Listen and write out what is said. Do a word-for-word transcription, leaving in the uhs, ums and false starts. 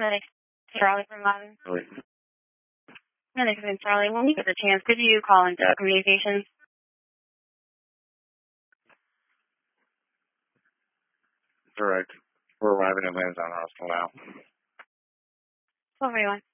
Medic Charlie from Latin. Really? Medic from Charlie, when we get the chance, could you call into communications? Correct. We're arriving at Lansdowne Hospital now. twelve forty-one.